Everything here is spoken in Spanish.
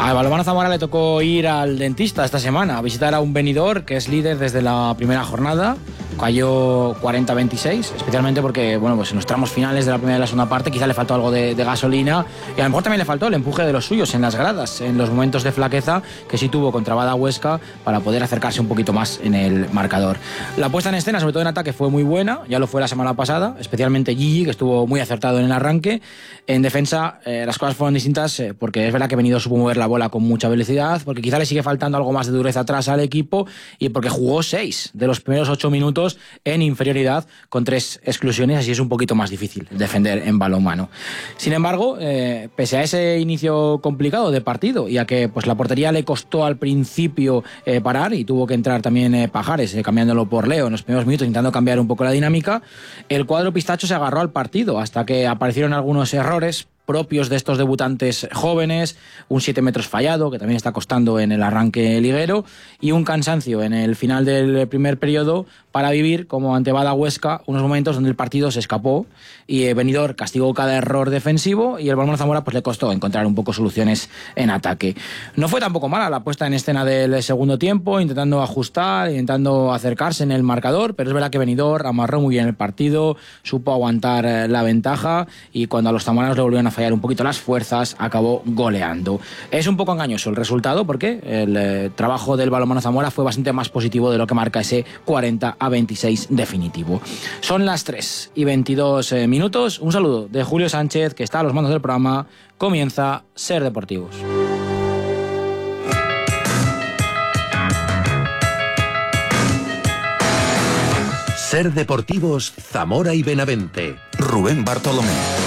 Al Balonmano Zamora le tocó ir al dentista esta semana, a visitar a un Benidorm que es líder desde la primera jornada. Cayó 40-26, especialmente porque, bueno, pues en los tramos finales de la primera y la segunda parte quizá le faltó algo de gasolina, y a lo mejor también le faltó el empuje de los suyos en las gradas, en los momentos de flaqueza que sí tuvo contra Bada Huesca para poder acercarse un poquito más en el marcador. La puesta en escena, sobre todo en ataque, fue muy buena, ya lo fue la semana pasada, especialmente Gigi, que estuvo muy acertado en el arranque. En defensa, las cosas fueron distintas, porque es verdad que Benidorm supo mover la bola con mucha velocidad, porque quizá le sigue faltando algo más de dureza atrás al equipo, y porque jugó 6 de los primeros 8 minutos en inferioridad con 3 exclusiones, así es un poquito más difícil defender en balonmano. Sin embargo, pese a ese inicio complicado de partido y a que pues la portería le costó al principio parar, y tuvo que entrar también Pajares cambiándolo por Leo en los primeros minutos, intentando cambiar un poco la dinámica, el cuadro pistacho se agarró al partido hasta que aparecieron algunos errores propios de estos debutantes jóvenes, un 7 metros fallado, que también está costando en el arranque liguero, y un cansancio en el final del primer periodo para vivir, como ante Bada Huesca, unos momentos donde el partido se escapó y Benidorm castigó cada error defensivo, y el Balonmano Zamora pues le costó encontrar un poco soluciones en ataque. No fue tampoco mala la puesta en escena del segundo tiempo, intentando ajustar, intentando acercarse en el marcador, pero es verdad que Benidorm amarró muy bien el partido, supo aguantar la ventaja, y cuando a los zamoranos le volvieron a fallar un poquito las fuerzas, acabó goleando. Es un poco engañoso el resultado, porque el trabajo del Balonmano Zamora fue bastante más positivo de lo que marca ese 40-26 definitivo. Son las 3:22 minutos. Un saludo de Julio Sánchez, que está a los mandos del programa. Comienza Ser Deportivos. Ser Deportivos Zamora y Benavente. Rubén Bartolomé.